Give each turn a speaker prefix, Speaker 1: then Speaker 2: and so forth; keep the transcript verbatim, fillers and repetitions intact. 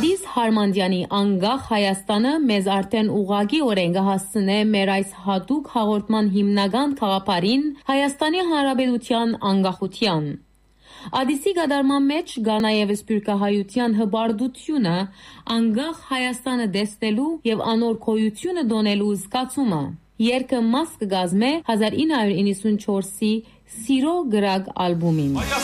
Speaker 1: Ադիս Հարմանդյանի անգախ Հայաստանը մեզ արդեն ուղղակի օրենքը հասցնե մեր այս հատուկ հաղորդման հիմնական խաղապարին Հայաստանի Հանրապետության անկախության։ Ադիսի գդարման մեջ կա նաև սփյուռքահայության հբարդությունը, անգախ Հայաստանը դեսնելու եւ անոր գոյությունը դոնելու զգացումը։ Երգը մաս կգազմե հազար ինը հարյուր իննսունչորսի Սիրո գրակ ալբոմին։